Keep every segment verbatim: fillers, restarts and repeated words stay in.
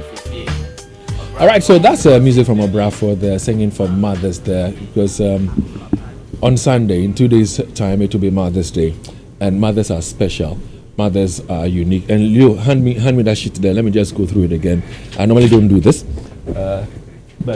All right, so that's uh, music from Obrafo. They're singing for mothers there because um, on Sunday, in two days' time, it will be Mother's Day, and mothers are special. Mothers are unique. And Leo, hand me hand me that sheet there. Let me just go through it again. I normally don't do this, uh, but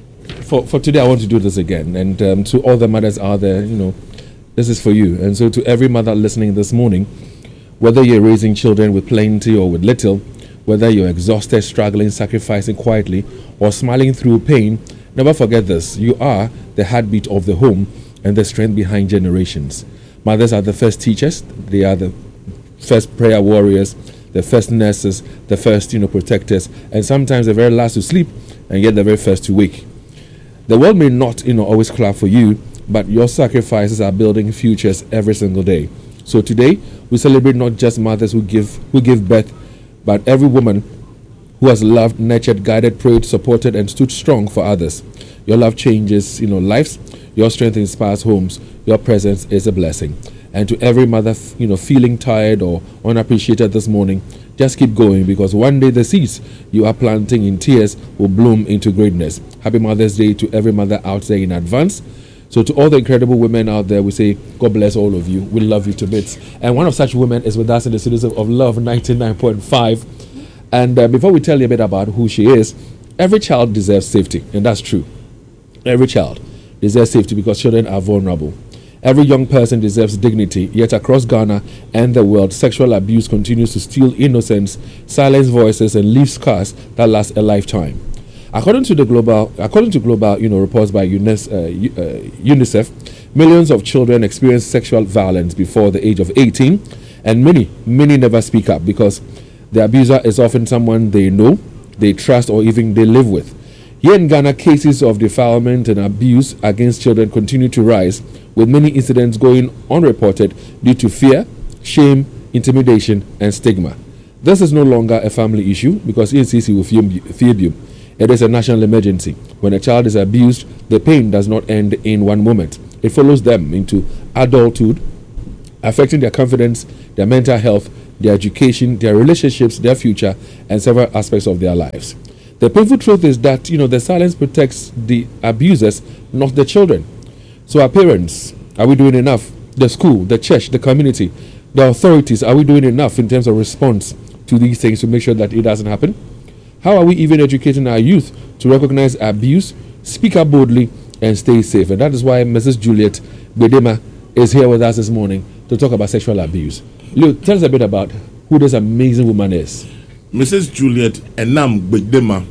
for for today, I want to do this again. And um, to all the mothers out there, you know, this is for you. And so to every mother listening this morning, whether you're raising children with plenty or with little, whether you're exhausted, struggling, sacrificing quietly, or smiling through pain, never forget this. You are the heartbeat of the home and the strength behind generations. Mothers are the first teachers. They are the first prayer warriors, the first nurses, the first, you know, protectors, and sometimes the very last to sleep, and yet the very first to wake. The world may not, you know, always clap for you, but your sacrifices are building futures every single day. So today, we celebrate not just mothers who give who give birth, but every woman who has loved, nurtured, guided, prayed, supported, and stood strong for others. Your love changes, you know, lives. Your strength inspires homes. Your presence is a blessing. And to every mother, f- you know, feeling tired or unappreciated this morning, just keep going, because one day the seeds you are planting in tears will bloom into greatness. Happy Mother's Day to every mother out there in advance. So to all the incredible women out there, we say, God bless all of you. We love you to bits. And one of such women is with us in the studios of Love ninety-nine point five. And uh, before we tell you a bit about who she is, every child deserves safety. And that's true. Every child deserves safety because children are vulnerable. Every young person deserves dignity. Yet across Ghana and the world, sexual abuse continues to steal innocence, silence voices, and leave scars that last a lifetime. According to the global, according to global, you know, reports by UNICEF, uh, uh, UNICEF, millions of children experience sexual violence before the age of eighteen, and many, many never speak up because the abuser is often someone they know, they trust, or even they live with. Here in Ghana, cases of defilement and abuse against children continue to rise, with many incidents going unreported due to fear, shame, intimidation, and stigma. This is no longer a family issue because E N C C will fear you. It is a national emergency. When a child is abused, the pain does not end in one moment. It follows them into adulthood, affecting their confidence, their mental health, their education, their relationships, their future, and several aspects of their lives. The painful truth is that, you know, the silence protects the abusers, not the children. So our parents, are we doing enough? The school, the church, the community, the authorities, are we doing enough in terms of response to these things to make sure that it doesn't happen? How are we even educating our youth to recognize abuse, speak up boldly, and stay safe? And that is why Missus Juliet Bedema is here with us this morning to talk about sexual abuse. Leo, tell us a bit about who this amazing woman is. Missus Juliet Enam Bedema.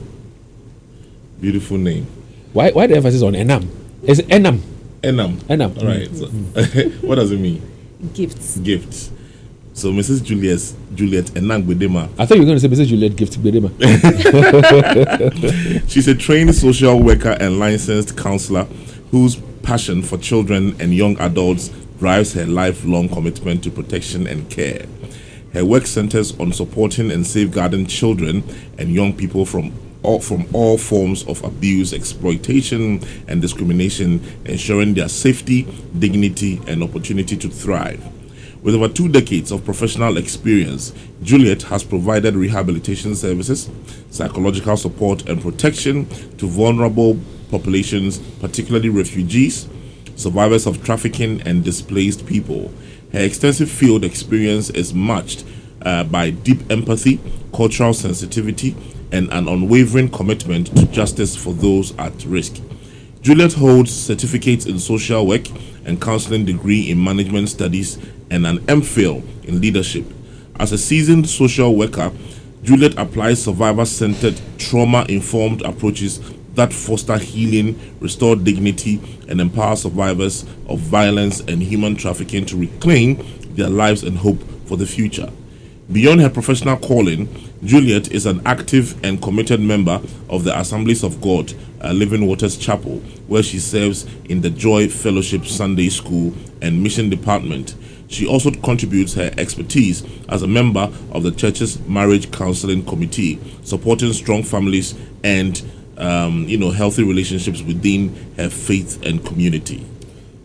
Beautiful name. Why why the emphasis on Enam? Is it Enam? Enam. Enam. All right. So, what does it mean? Gifts. Gifts. So Missus Juliet Juliet Enam Bedema. I thought you were going to say Missus Juliet Gift Bedema. She's a trained social worker and licensed counselor whose passion for children and young adults drives her lifelong commitment to protection and care. Her work centers on supporting and safeguarding children and young people from all, from all forms of abuse, exploitation, and discrimination, ensuring their safety, dignity, and opportunity to thrive. With over two decades of professional experience, Juliet has provided rehabilitation services, psychological support, and protection to vulnerable populations, particularly refugees, survivors of trafficking, and displaced people. Her extensive field experience is matched uh, by deep empathy, cultural sensitivity, and an unwavering commitment to justice for those at risk. Juliet holds certificates in social work and counseling degree in management studies and an M Phil in leadership. As a seasoned social worker, Juliet applies survivor-centered, trauma-informed approaches that foster healing, restore dignity, and empower survivors of violence and human trafficking to reclaim their lives and hope for the future. Beyond her professional calling, Juliet is an active and committed member of the Assemblies of God, uh, Living Waters Chapel, where she serves in the Joy Fellowship Sunday School and Mission Department. She also contributes her expertise as a member of the church's marriage counseling committee, supporting strong families and um, you know, healthy relationships within her faith and community.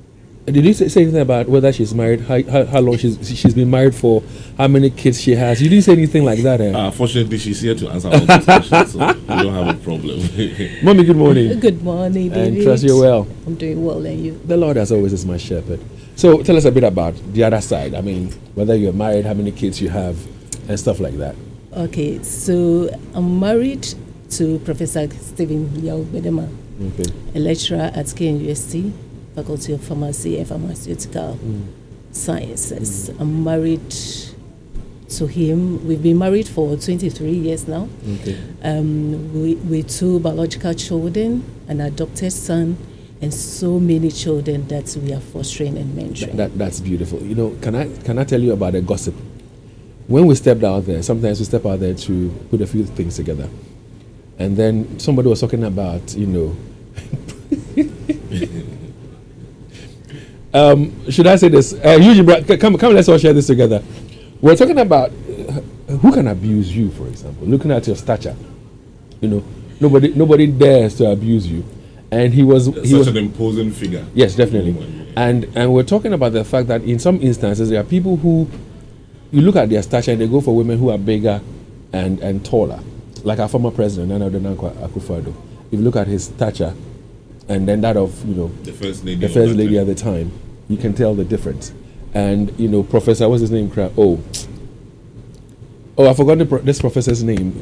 Did you say, say anything about whether she's married, how, how, how long she's she's been married for, how many kids she has? You didn't say anything like that, eh? Uh, fortunately, she's here to answer all those questions, so we don't have a problem. Mommy, good morning. Good morning, David. And trust you're well. I'm doing well, and you? The Lord, as always, is my shepherd. So tell us a bit about the other side. I mean, whether you're married, how many kids you have, and stuff like that. Okay, so I'm married to Professor Stephen Yao Bedema, Okay. a lecturer at K N U S T, Faculty of Pharmacy and Pharmaceutical Mm. Sciences. Mm. I'm married to him. We've been married for twenty-three years now. Okay. Um, we, with two biological children, an adopted son, and so many children that we are fostering and mentoring. That, that, that's beautiful. You know, can I can I tell you about a gossip? When we stepped out there, sometimes we step out there to put a few things together. And then somebody was talking about, you know, um, should I say this? Uh, Eugene, come, come, let's all share this together. We're talking about uh, who can abuse you, for example. Looking at your stature, you know, nobody, nobody dares to abuse you. And he was Such he was an imposing figure. Yes, definitely. And and we're talking about the fact that in some instances there are people who, you look at their stature and they go for women who are bigger and, and taller. Like our former president, Nana Addo Akufo-Addo. If you look at his stature and then that of, you know, The first lady. the of first that lady time. at the time, you can tell the difference. And, you know, Professor, what's his name? Cra- Oh, oh, I forgot the pro- this professor's name.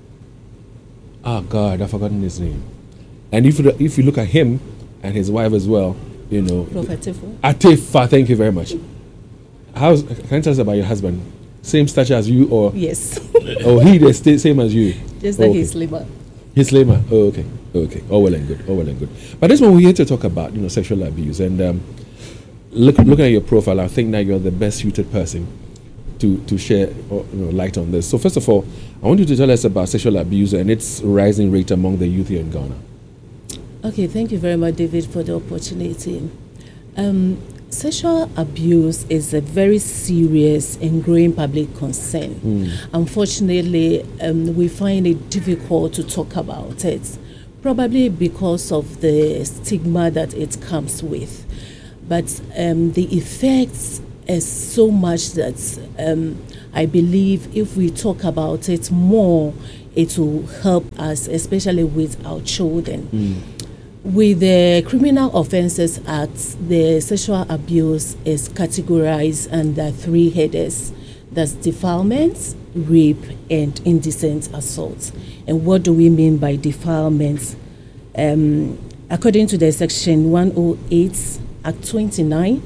Oh, God, I've forgotten his name. And if you, if you look at him and his wife as well, you know. Prophet Tifo. Atifa, thank you very much. How's, can you tell us about your husband? Same stature as you, or Yes, oh, he the sta- same as you? just Oh, like okay. his liver. He's lamer. Oh, okay, okay. All well and good. All well and good. But this one we're here to talk about, you know, sexual abuse. And um, look, looking at your profile, I think that you're the best suited person to to share or, you know, light on this. So first of all, I want you to tell us about sexual abuse and its rising rate among the youth here in Ghana. Okay, thank you very much, David, for the opportunity. Um, sexual abuse is a very serious and growing public concern. Mm. Unfortunately, um, we find it difficult to talk about it, probably because of the stigma that it comes with. But um, the effects is so much that um, I believe if we talk about it more, it will help us, especially with our children. Mm. With the Criminal Offences Act, the sexual abuse is categorized under three headers. That's defilement, rape, and indecent assault. And what do we mean by defilement? Um, according to the section one oh eight, Act twenty-nine,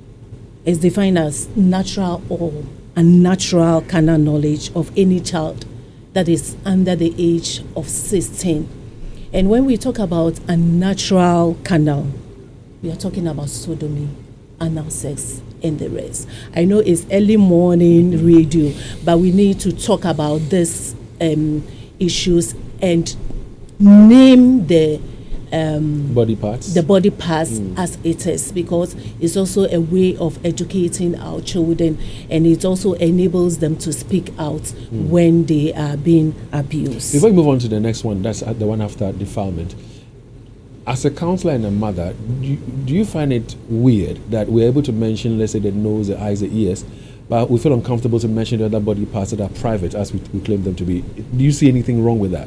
is defined as natural or unnatural carnal knowledge of any child that is under the age of sixteen. And when we talk about unnatural carnal, we are talking about sodomy, anal sex, and the rest. I know it's early morning radio, but we need to talk about these um, issues and name the um, Body parts. the body parts Mm. as it is, because it's also a way of educating our children, and it also enables them to speak out Mm. when they are being abused. Before we move on to the next one, that's uh, the one after defilement. As a counselor and a mother, do you, do you find it weird that we're able to mention, let's say, the nose, the eyes, the ears, but we feel uncomfortable to mention the other body parts that are private as we, we claim them to be? Do you see anything wrong with that?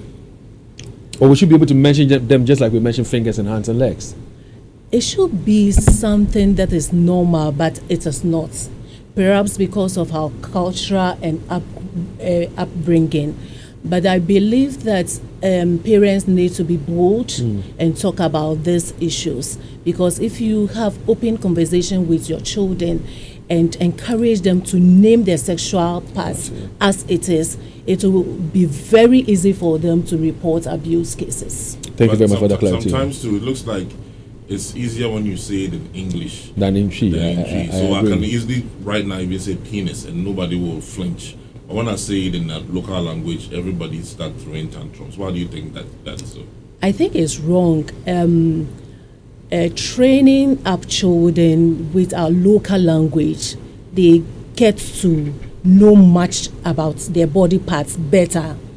Or we should be able to mention them just like we mention fingers and hands and legs? It should be something that is normal, but it is not. Perhaps because of our culture and up, uh, upbringing. But I believe that um, parents need to be bold Mm. and talk about these issues. Because if you have open conversation with your children and encourage them to name their sexual parts Yes, yeah. as it is, it will be very easy for them to report abuse cases. Thank you But very much for that someti- clarity. Sometimes too, it looks like it's easier when you say it in English Than in she. than I, in I, G. I So I, agree. can easily right now even say penis and nobody will flinch. But when I say it in a local language, everybody starts throwing tantrums. Why do you think that that is so? I think it's wrong. Um, uh, training up children with our local language, they get to know much about their body parts better.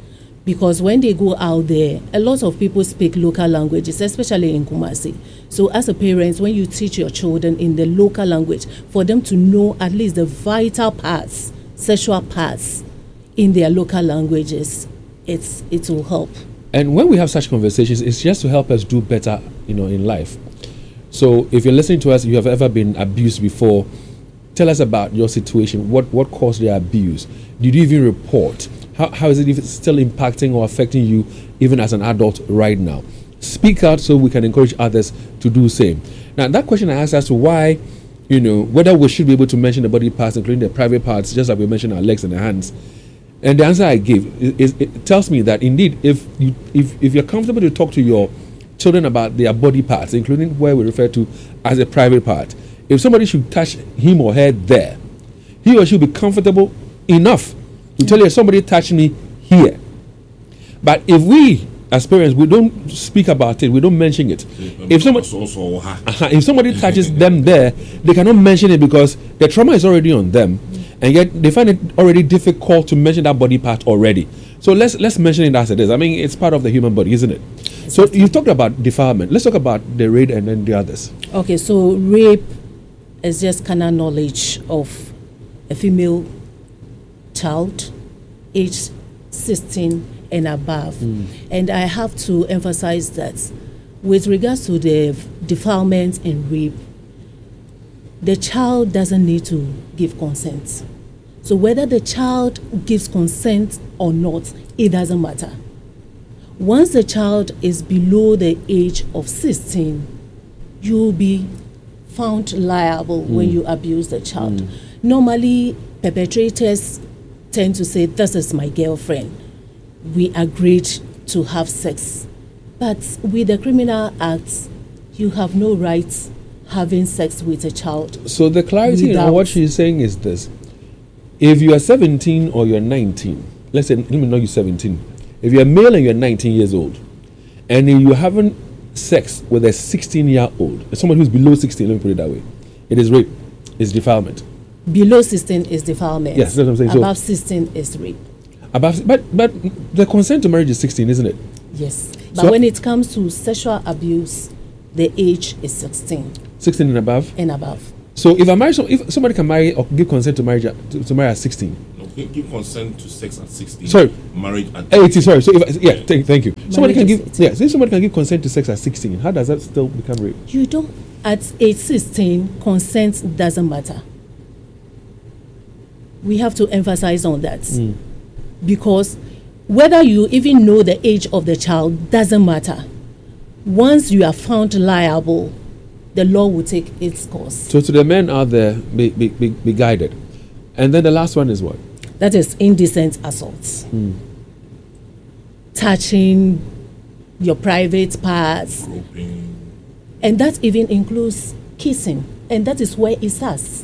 Because when they go out there, a lot of people speak local languages, especially in Kumasi. So as a parent, when you teach your children in the local language, for them to know at least the vital parts, sexual parts in their local languages, it's it will help. And when we have such conversations, it's just to help us do better, you know, in life. So if you're listening to us, you have ever been abused before, tell us about your situation. What what caused the abuse? Did you even report? How, how is it if it's still impacting or affecting you even as an adult right now? Speak out so we can encourage others to do the same. Now, that question I asked as to why, you know, whether we should be able to mention the body parts, including the private parts, just like we mentioned our legs and the hands. And the answer I gave is, is it tells me that indeed, if you if, if you're comfortable to talk to your children about their body parts, including where we refer to as a private part, if somebody should touch him or her there, he or she will be comfortable enough to tell you somebody touched me here. But if we as parents, we don't speak about it, we don't mention it. If somebody uh, if somebody touches them there, they cannot mention it because the trauma is already on them, and yet they find it already difficult to mention that body part already. So let's let's mention it as it is. I mean, it's part of the human body, isn't it? So you talked about defilement. Let's talk about the rape and then the others. Okay, so rape is just carnal knowledge of a female child aged sixteen and above. Mm. And I have to emphasize that with regards to the defilement and rape, the child doesn't need to give consent. So whether the child gives consent or not, it doesn't matter. Once the child is below the age of sixteen, you'll be found liable mm. when you abuse the child. Mm. Normally, perpetrators tend to say, this is my girlfriend. We agreed to have sex. But with the Criminal Act, you have no right having sex with a child. So the clarity on what she's saying is this. If you are seventeen or you're nineteen, let's say, let me know you're seventeen. If you're male and you're nineteen years old, and you're having sex with a sixteen-year-old, someone who's below sixteen, let me put it that way, it is rape, it's defilement. Below sixteen is defilement. Yes, that's what I'm saying. Above so, sixteen is rape. Above, but but the consent to marriage is sixteen, isn't it? Yes, but so, when it comes to sexual abuse, the age is sixteen. sixteen and above. And above. So if I marry, so if somebody can marry or give consent to marriage at, to, to marry at sixteen. No, give consent to sex at sixteen. Sorry, marriage at eighteen. Sorry, so if I, yeah, yeah. Thank, thank you. Marriage somebody can give eighteen. yeah. So if somebody can give consent to sex at sixteen, how does that still become rape? You don't. At age sixteen, consent doesn't matter. We have to emphasize on that mm. because whether you even know the age of the child doesn't matter. Once you are found liable, the law will take its course. So to the men out there, be, be, be, be guided. And then the last one is what? That is indecent assaults. Mm. Touching your private parts. Groping. And that even includes kissing. And that is where it starts.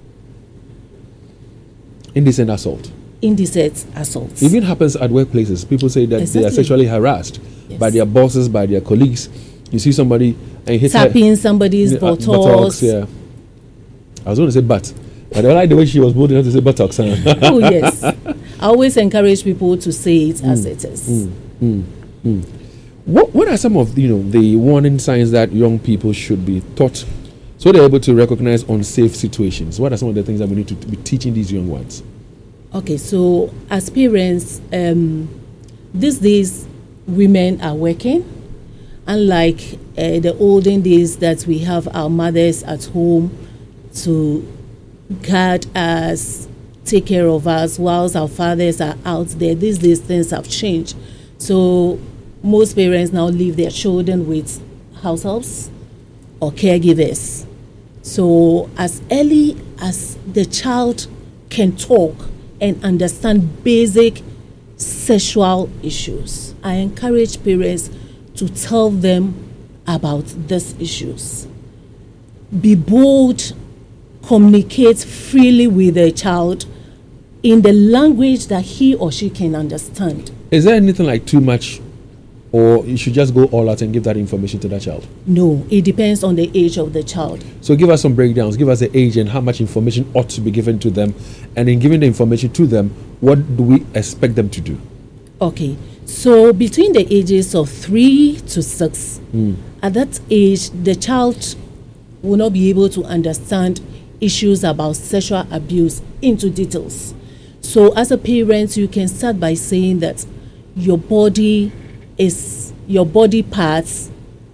Indecent assault. Indecent assault. It even happens at workplaces. People say that exactly. they are sexually harassed yes. by their bosses, by their colleagues. You see somebody and hit tapping her, somebody's uh, buttocks. buttocks. Yeah, I was going to say butt, but I like the way she was bold enough to say buttocks. Huh? Oh yes, I always encourage people to say it mm. as it is. Mm. Mm. Mm. What What are some of you know the warning signs that young people should be taught so they're able to recognize unsafe situations? What are some of the things that we need to be teaching these young ones? Okay, so as parents, um, these days women are working. Unlike uh, the olden days that we have our mothers at home to guard us, take care of us, whilst our fathers are out there. These days things have changed. So most parents now leave their children with house helps or caregivers. So as early as the child can talk and understand basic sexual issues, I encourage parents to tell them about these issues. Be bold, communicate freely with the child in the language that he or she can understand. Is there anything like too much, or you should just go all out and give that information to that child? No, it depends on the age of the child. So give us some breakdowns, give us the age and how much information ought to be given to them, and in giving the information to them, what do we expect them to do? Okay, So between the ages of three to six, Mm. at that age, the child will not be able to understand issues about sexual abuse into details. So as a parent, you can start by saying that your body is, your body parts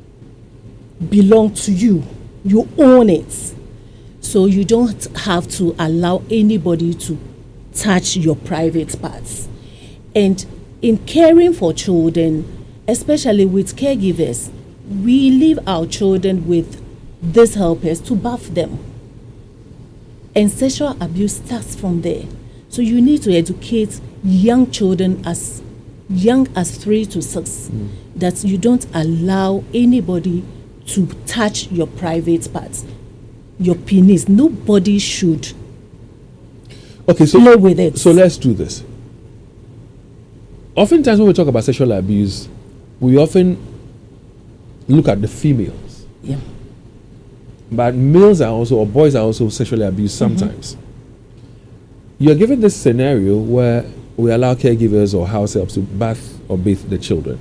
belong to you. You own it. So you don't have to allow anybody to touch your private parts. And in caring for children, especially with caregivers, we leave our children with these helpers to bath them. And sexual abuse starts from there. So you need to educate young children as young as three to six mm. that you don't allow anybody to touch your private parts, your penis. Nobody should okay, so, play with it. So let's do this. Oftentimes when we talk about sexual abuse, we often look at the females. Yeah. But males are also, or boys are also sexually abused sometimes. Mm-hmm. You're given this scenario where we allow caregivers or house helps to bath or bathe the children.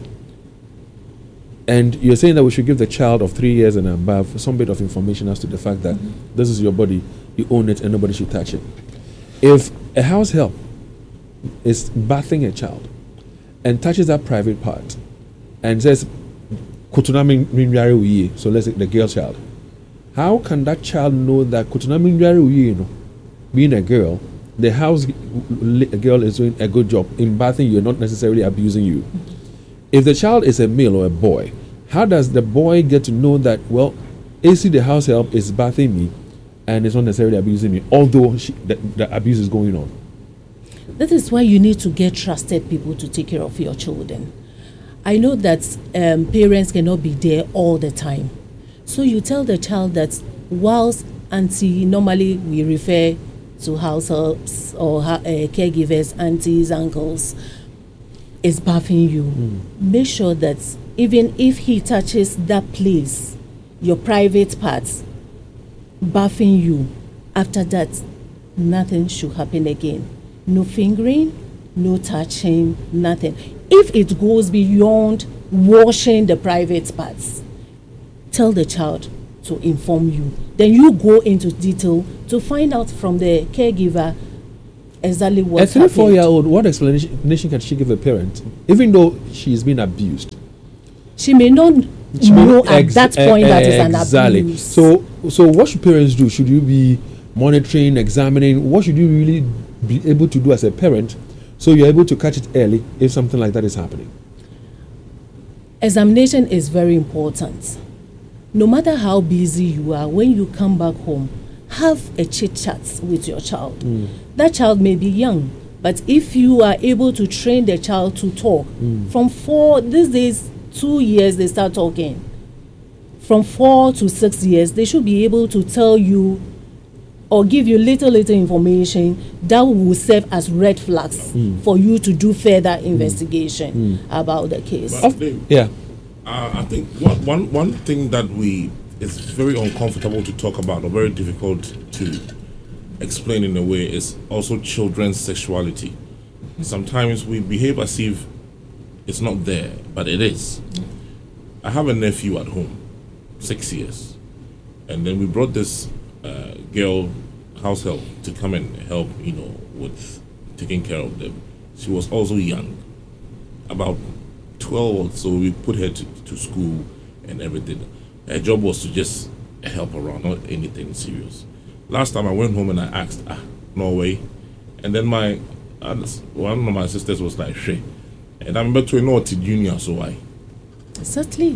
And you're saying that we should give the child of three years and above some bit of information as to the fact that mm-hmm. this is your body, you own it, and nobody should touch it. If a house help is bathing a child and touches that private part and says, so let's say the girl child, how can that child know that being a girl, the house girl is doing a good job in bathing you, not necessarily abusing you? If the child is a male or a boy, how does the boy get to know that, well, A C the house help is bathing me and it's not necessarily abusing me, although she, the, the abuse is going on? That is why you need to get trusted people to take care of your children. I know that um, parents cannot be there all the time. So you tell the child that whilst auntie, normally we refer to house helps or uh, caregivers, aunties, uncles, is bathing you. Mm. Make sure that even if he touches that place, your private parts, bathing you, after that, nothing should happen again. No fingering, no touching, nothing. If it goes beyond washing the private parts, tell the child to inform you. Then you go into detail to find out from the caregiver exactly what happened. A three, four-year-old, what explanation can she give a parent, even though she's been abused? She may not she know may ex- at that point uh, that is an exactly. abuse. So, so what should parents do? Should you be monitoring, examining? What should you really be able to do as a parent so you're able to catch it early if something like that is happening? Examination is very important. No matter how busy you are, when you come back home, have a chit chat with your child. Mm. That child may be young, but if you are able to train the child to talk, mm. from four, these days, two years they start talking. From four to six years, they should be able to tell you or give you little, little information that will serve as red flags mm. for you to do further investigation mm. about the case. But they, yeah. Uh, I think one, one, one thing that we is very uncomfortable to talk about or very difficult to explain in a way is also children's sexuality. Mm-hmm. Sometimes we behave as if it's not there, but it is. Mm-hmm. I have a nephew at home, six years, and then we brought this uh, girl house help to come and help, you know, with taking care of them. She was also young, about twelve, so we put her to, to school and everything. Her job was to just help around, not anything serious. Last time I went home and I asked, ah, Norway, and then my uh, one of my sisters was like, "She," and I'm about to know to junior, so why? Certainly.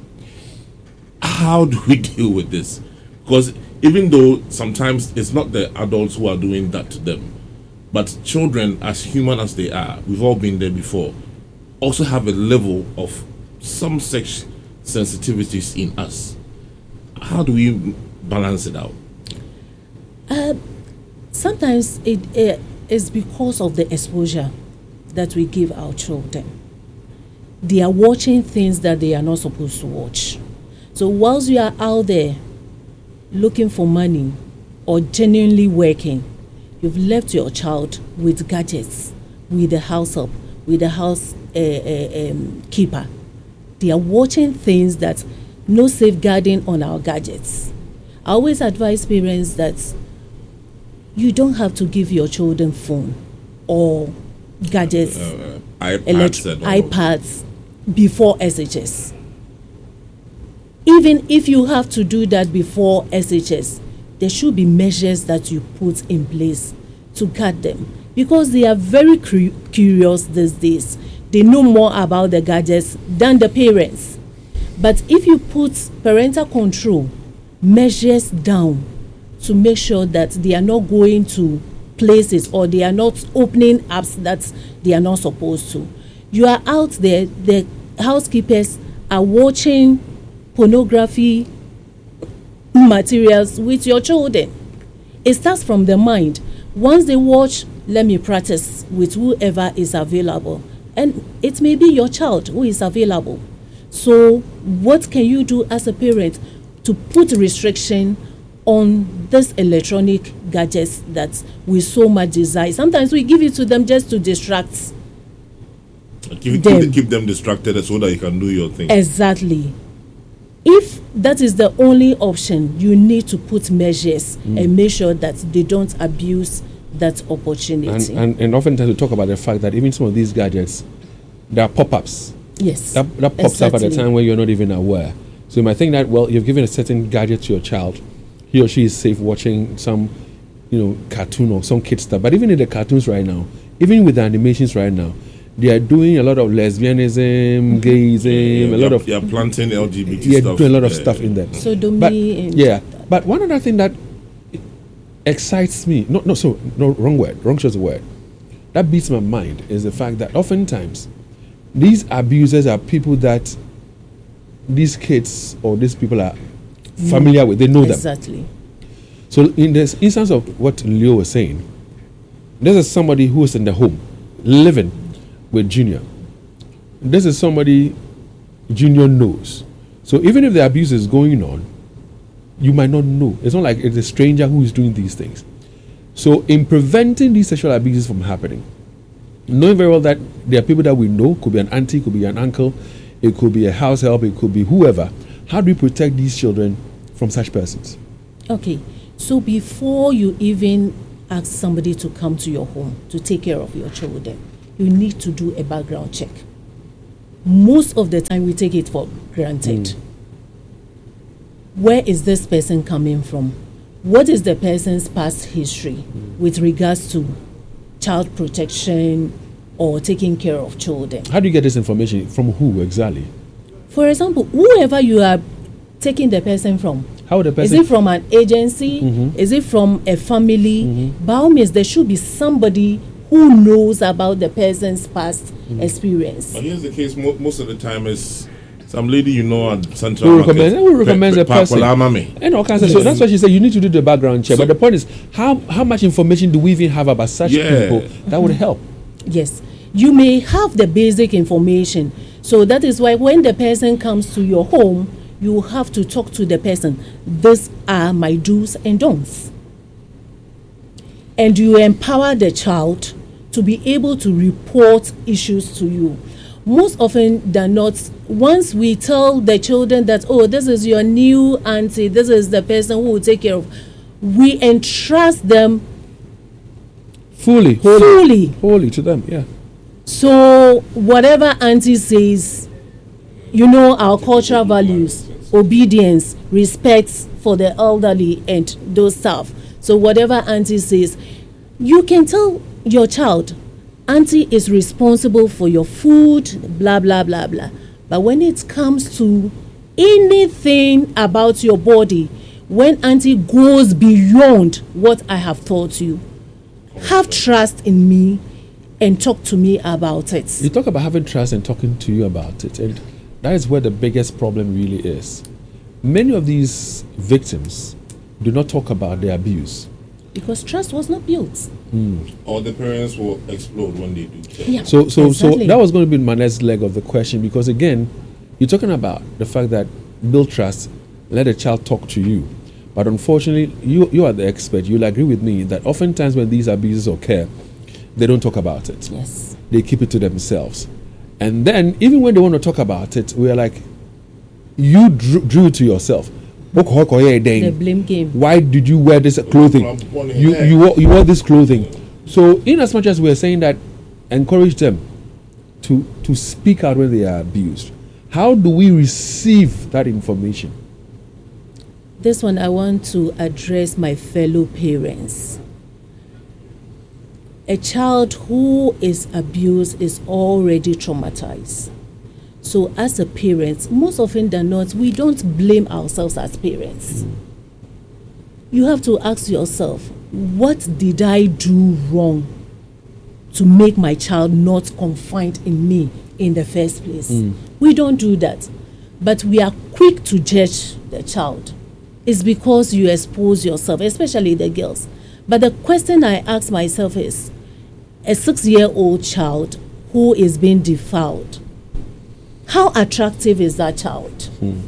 How do we deal with this? Because even though sometimes it's not the adults who are doing that to them, but children, as human as they are, we've all been there before, also have a level of some sex sensitivities in us. How do we balance it out? Uh, sometimes it uh, is because of the exposure that we give our children. They are watching things that they are not supposed to watch. So whilst you are out there looking for money or genuinely working, you've left your child with gadgets, with the house help, with the house uh, um, keeper. They are watching things that no safeguarding on our gadgets. I always advise parents that you don't have to give your children phone or gadgets, uh, uh, iPads, elect- iPads before S H S. Even if you have to do that before S H S, there should be measures that you put in place to guard them, because they are very cu- curious these days. They know more about the gadgets than the parents. But if you put parental control measures down to make sure that they are not going to places or they are not opening apps that they are not supposed to, you are out there, the housekeepers are watching pornography materials with your children. It starts from the mind. Once they watch, let me practice with whoever is available, and it may be your child who is available. So what can you do as a parent to put restriction on this electronic gadgets that we so much desire? Sometimes we give it to them just to distract keep, them. Keep, keep them distracted so that you can do your thing. Exactly. If that is the only option, you need to put measures mm. and make sure that they don't abuse that opportunity. And, and, and oftentimes we talk about the fact that even some of these gadgets, there are pop-ups. Yes. That, that pops exactly. up at a time where you're not even aware. So you might think that, well, you've given a certain gadget to your child, he or she is safe watching some, you know, cartoon or some kid stuff. But even in the cartoons right now, even with the animations right now, they are doing a lot of lesbianism, gayism, yeah, a lot of... They are planting L G B T yeah, stuff. doing a lot of yeah. stuff in them. Sodomy. But, and yeah. But one other thing that excites me, no, no, so, no, wrong word, wrong choice of word, that beats my mind is the fact that oftentimes these abusers are people that these kids or these people are familiar with. They know exactly. them. So in this instance of what Leo was saying, this is somebody who is in the home, living with Junior. This is somebody Junior knows. So even if the abuse is going on, you might not know. It's not like it's a stranger who is doing these things. So in preventing these sexual abuses from happening, knowing very well that there are people that we know, could be an auntie, could be an uncle, it could be a house help, it could be whoever. How do we protect these children from such persons? Okay, so before you even ask somebody to come to your home to take care of your children, you need to do a background check. Most of the time we take it for granted. Mm. Where is this person coming from? What is the person's past history mm. with regards to child protection or taking care of children? How do you get this information? From who exactly? For example, whoever you are taking the person from. How the person? Is it from an agency? Mm-hmm. Is it from a family? Mm-hmm. By all means, there should be somebody who knows about the person's past mm-hmm. experience. But here's the case: mo- most of the time is some lady you know at Central who Market. Recommends, who recommends pe- a pe- person? And all kinds of, so that's why she said you need to do the background check. So, but the point is, how how much information do we even have about such yeah. people that would help? Yes, you may have the basic information. So that is why when the person comes to your home, you have to talk to the person. These are my do's and don'ts. And you empower the child to be able to report issues to you. Most often than not, once we tell the children that, oh, this is your new auntie, this is the person who will take care of, we entrust them fully, wholly, fully, wholly to them, yeah. So whatever auntie says, you know our cultural values, obedience, respect for the elderly and those stuff. So whatever auntie says, you can tell your child, auntie is responsible for your food, blah, blah, blah, blah. But when it comes to anything about your body, when auntie goes beyond what I have taught you, have trust in me and talk to me about it. You talk about having trust and talking to you about it, and that is where the biggest problem really is. Many of these victims do not talk about their abuse. Because trust was not built. Mm. Or the parents will explode when they do check. Yeah, so so exactly. so that was going to be my next leg of the question, because again, you're talking about the fact that build trust, let a child talk to you. But unfortunately, you you are the expert. You'll agree with me that oftentimes when these abuses occur, they don't talk about it. Yes. They keep it to themselves. And then, even when they want to talk about it, we are like, you drew, drew it to yourself. The blame game. Why did you wear this clothing? You you wore, you wore this clothing. So, in as much as we are saying that, encourage them to to speak out when they are abused. How do we receive that information? This one I want to address my fellow parents. A child who is abused is already traumatized. So as a parent, most often than not, we don't blame ourselves as parents. Mm. You have to ask yourself, what did I do wrong to make my child not confide in me in the first place? Mm. We don't do that. But we are quick to judge the child. It's because you expose yourself, especially the girls. But the question I ask myself is, a six-year-old child who is being defiled, how attractive is that child? Mm.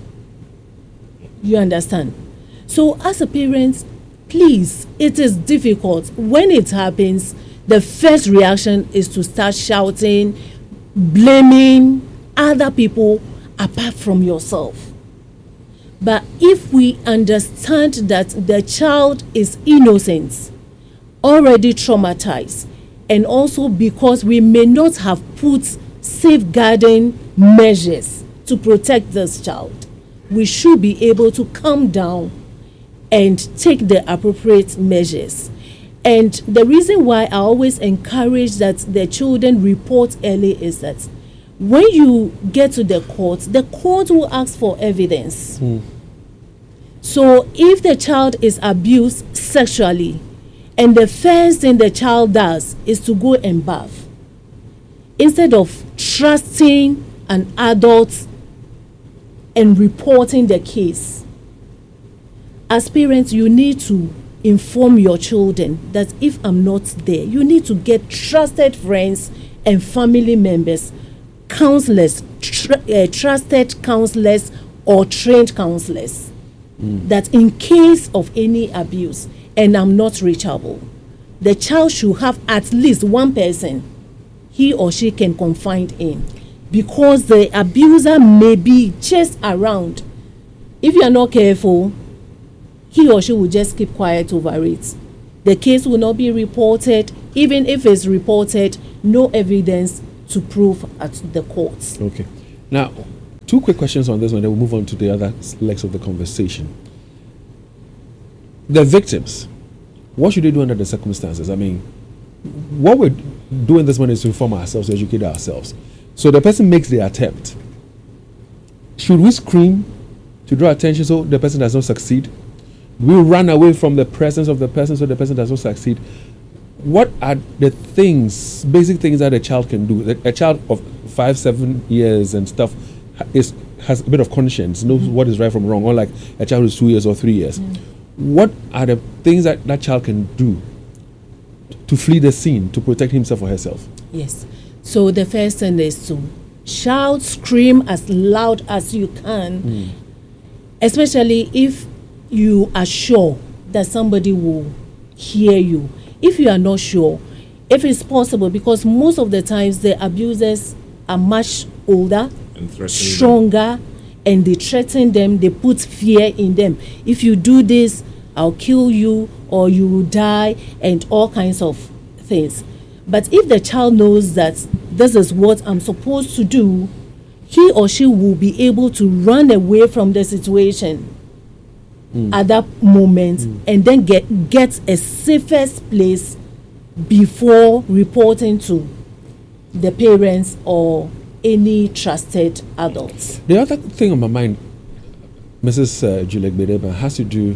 You understand? So as a parent, please, it is difficult. When it happens, the first reaction is to start shouting, blaming other people apart from yourself. But if we understand that the child is innocent, already traumatized, and also because we may not have put safeguarding measures to protect this child, we should be able to calm down and take the appropriate measures. And the reason why I always encourage that the children report early is that when you get to the court, the court will ask for evidence. Mm. So if the child is abused sexually, and the first thing the child does is to go and bath, instead of trusting an adult and reporting the case, as parents, you need to inform your children that if I'm not there, you need to get trusted friends and family members, counselors, tr- uh, trusted counselors or trained counselors, mm. that in case of any abuse and I'm not reachable, the child should have at least one person he or she can confide in, because the abuser may be just around. If you are not careful, he or she will just keep quiet over it. The case will not be reported. Even if it's reported, no evidence to prove at the courts. Okay. Now, two quick questions on this one, then we'll move on to the other legs of the conversation. The victims, what should they do under the circumstances? I mean, what we're doing this one is to inform ourselves, to educate ourselves. So the person makes the attempt. Should we scream to draw attention so the person does not succeed? We run away from the presence of the person so the person does not succeed. What are the things, basic things that a child can do? A child of five, seven years and stuff is has a bit of conscience, knows mm-hmm. what is right from wrong, unlike a child who's two years or three years. Mm. What are the things that that child can do to flee the scene, to protect himself or herself? Yes. So the first thing is to shout, scream as loud as you can, mm. especially if you are sure that somebody will hear you. If you are not sure, if it's possible, because most of the times the abusers are much older, and stronger, them. and they threaten them, they put fear in them. If you do this, I'll kill you, or you will die, and all kinds of things. But if the child knows that this is what I'm supposed to do, he or she will be able to run away from the situation mm. at that moment mm. and then get, get a safest place before reporting to the parents or any trusted adults. The other thing on my mind, Missus Uh, Juliet Bedeba, has to do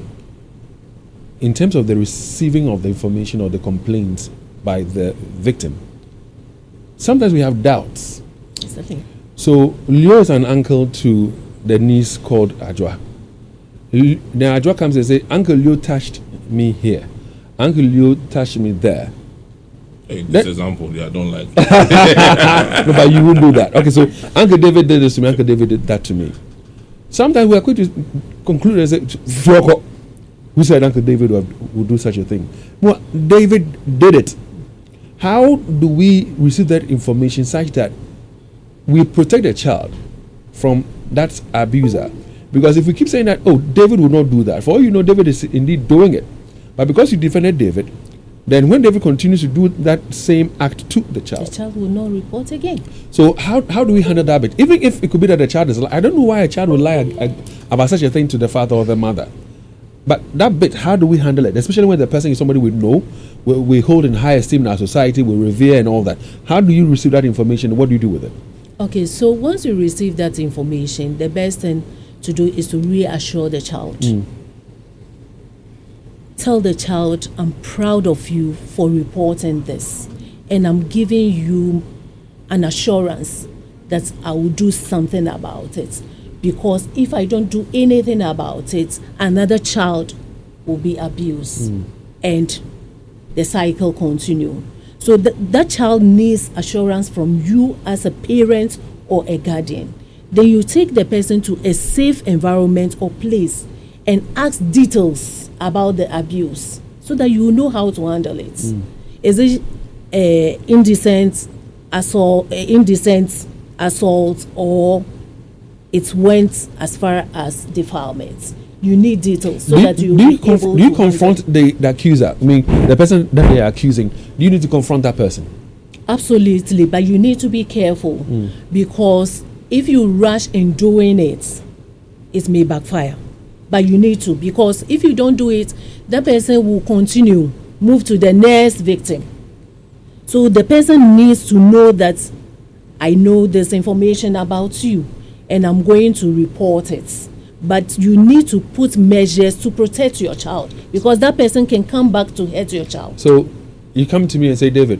in terms of the receiving of the information or the complaints by the victim. Sometimes we have doubts. That's the thing. So Leo is an uncle to the niece called Ajwa. L- then Ajwa comes and says, Uncle Leo touched me here. Uncle Leo touched me there. Hey, this that, example, yeah, I don't like no, but you wouldn't do that. Okay, so Uncle David did this to me, Uncle David did that to me. Sometimes we are quick to conclude and say, who said Uncle David would, would do such a thing? Well, David did it. How do we receive that information such that we protect the child from that abuser. Because if we keep saying that, oh, David will not do that, for all you know, David is indeed doing it. But because you defended David, then when David continues to do that same act to the child, the child will not report again. So how how do we handle that bit? Even if it could be that the child is, I don't know why a child would lie ag- ag- about such a thing to the father or the mother. But that bit, how do we handle it? Especially when the person is somebody we know, we, we hold in high esteem in our society, we revere and all that. How do you receive that information? What do you do with it? Okay, so once you receive that information, the best thing to do is to reassure the child. Mm. Tell the child, I'm proud of you for reporting this, and I'm giving you an assurance that I will do something about it. Because if I don't do anything about it, another child will be abused, mm. and the cycle continue. So th- that child needs assurance from you as a parent or a guardian. Then you take the person to a safe environment or place and ask details about the abuse so that you know how to handle it. Mm. Is it uh, indecent assault, uh, indecent assault, or it went as far as defilement? You need details so do, that you do be you conf- able do you to confront the, the accuser? I mean, the person that they are accusing. Do you need to confront that person? Absolutely, but you need to be careful mm. because if you rush in doing it, it may backfire. But you need to, because if you don't do it, that person will continue, move to the next victim. So the person needs to know that I know this information about you and I'm going to report it. But you need to put measures to protect your child, because that person can come back to hurt your child. So you come to me and say, David,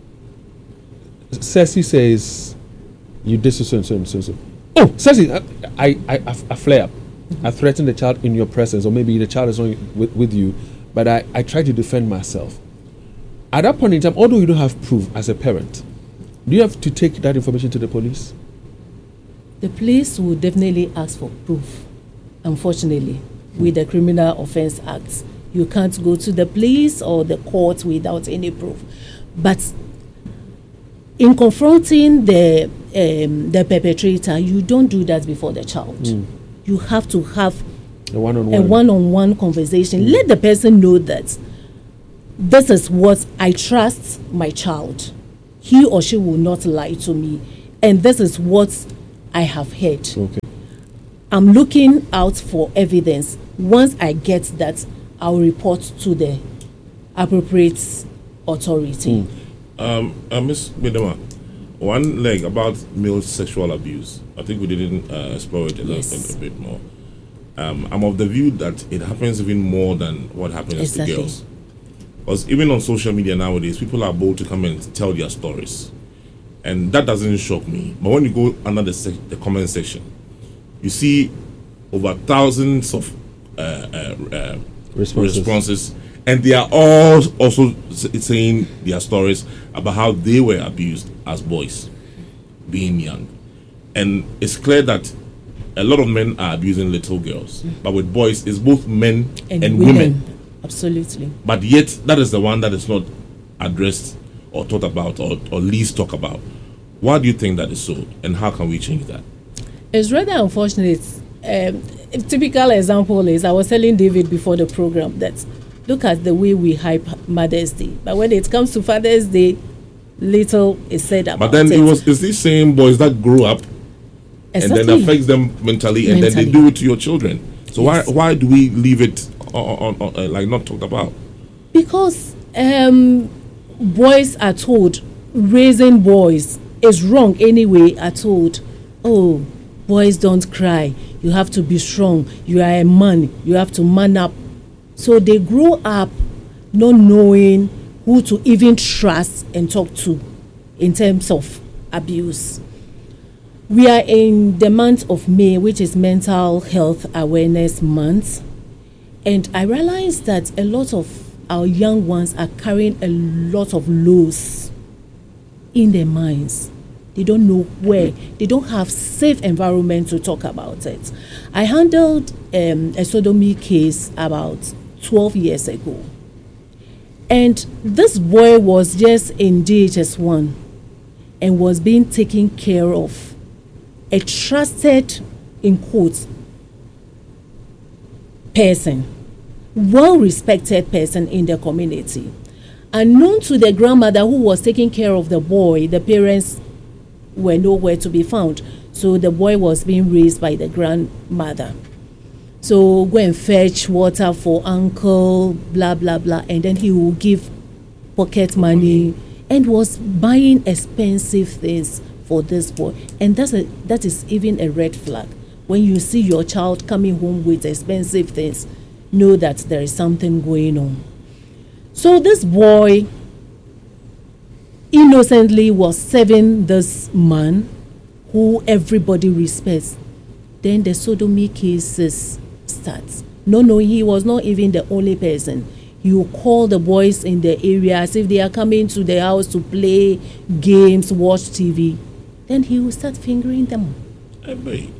Cersei says you did so and so and so and so. Oh, Cersei, I, I, I, I flare up. Mm-hmm. I threaten the child in your presence, or maybe the child is not with, with you, but I, I try to defend myself. At that point in time, although you don't have proof as a parent, do you have to take that information to the police? The police will definitely ask for proof. Unfortunately, with the Criminal Offence Act, you can't go to the police or the court without any proof. But in confronting the um, the perpetrator, you don't do that before the child. Mm. You have to have a one-on-one, a one-on-one conversation. Mm. Let the person know that this is what I trust my child. He or she will not lie to me, and this is what I have heard. Okay. I'm looking out for evidence. Once I get that, I'll report to the appropriate authority. Mm. Um, uh, Miz Midema, one leg about male sexual abuse. I think we didn't uh, explore it a, yes. a, a bit more. Um, I'm of the view that it happens even more than what happens exactly. to girls. Because even on social media nowadays, people are bold to come and tell their stories. And that doesn't shock me. But when you go under the, sec- the comment section, you see over thousands of uh, uh, uh, responses. responses, and they are all also saying their stories about how they were abused as boys, being young. And it's clear that a lot of men are abusing little girls, mm. but with boys, it's both men and, and women. women. Absolutely. But yet, that is the one that is not addressed or thought about or, or least talk about. Why do you think that is so, and how can we change that? It's rather unfortunate. Um, a typical example is I was telling David before the program that look at the way we hype Mother's Day, but when it comes to Father's Day, little is said about it. But then it, it was it's these same boys that grow up exactly. and then affects them mentally, mentally, and then they do it to your children. So yes. why why do we leave it on, on, on, uh, like not talked about? Because um, boys are told raising boys is wrong anyway. Are told, oh, boys don't cry. You have to be strong. You are a man. You have to man up. So they grow up not knowing who to even trust and talk to in terms of abuse. We are in the month of May, which is Mental Health Awareness Month. And I realized that a lot of our young ones are carrying a lot of loss in their minds. They don't know where. They don't have safe environment to talk about it. I handled um, a sodomy case about twelve years ago. And this boy was just in D H S one. and was being taken care of. A trusted, in quotes, person, well-respected person in the community. Unknown to the grandmother who was taking care of the boy, the parents were nowhere to be found. So the boy was being raised by the grandmother. So go and fetch water for uncle, blah, blah, blah. And then he will give pocket money and was buying expensive things for this boy. And that's a, that is even a red flag. When you see your child coming home with expensive things, know that there is something going on. So this boy innocently was serving this man who everybody respects. Then the sodomy cases starts. No, no, he was not even the only person. He will call the boys in the area as if they are coming to the house to play games, watch T V. Then he will start fingering them. Hey,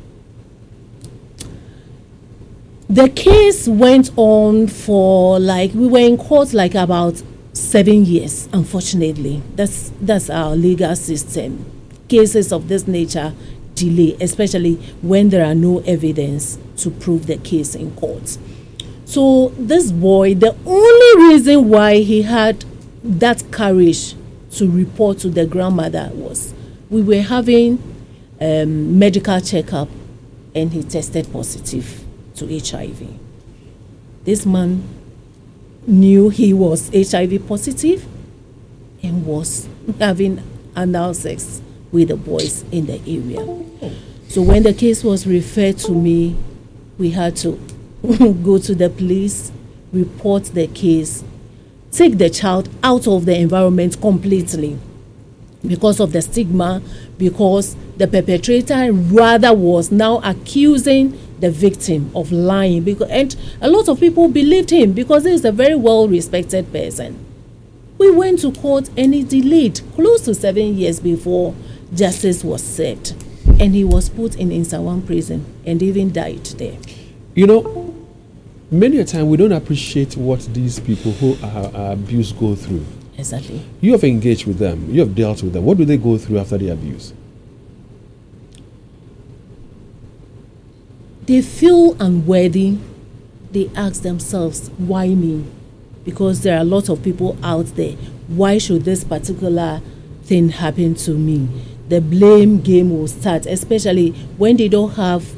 the case went on for like, we were in court like about seven years, unfortunately. That's that's our legal system. Cases of this nature delay, especially when there are no evidence to prove the case in court. So this boy, the only reason why he had that courage to report to the grandmother was we were having um, medical checkup and he tested positive to H I V. This man knew he was H I V positive and was having anal sex with the boys in the area. So when the case was referred to me, we had to go to the police, report the case, take the child out of the environment completely because of the stigma, because the perpetrator rather was now accusing the victim of lying, because and a lot of people believed him because he is a very well-respected person. We went to court and it delayed close to seven years before justice was served, and he was put in Insawan prison and even died there. You know, many a time we don't appreciate what these people who are, are abused go through. Exactly. You have engaged with them. You have dealt with them. What do they go through after the abuse? They feel unworthy. They ask themselves, why me? Because there are a lot of people out there. Why should this particular thing happen to me? The blame game will start, especially when they don't have